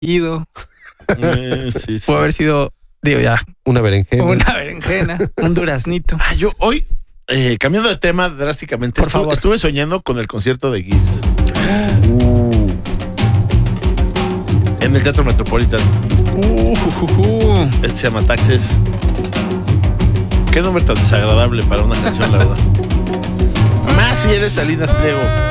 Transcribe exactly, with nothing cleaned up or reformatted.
ido. Eh, sí, sí, Puede haber sido, digo ya, Una berenjena. una berenjena, un duraznito. Ah, yo hoy, eh, cambiando de tema drásticamente, Por estu- favor. estuve soñando con el concierto de Giz. Uh, en el Teatro Metropolitan. Uh, ju, ju, ju. Este se llama Taxes. Qué nombre tan desagradable para una canción, la verdad. Más si eres Salinas Pliego.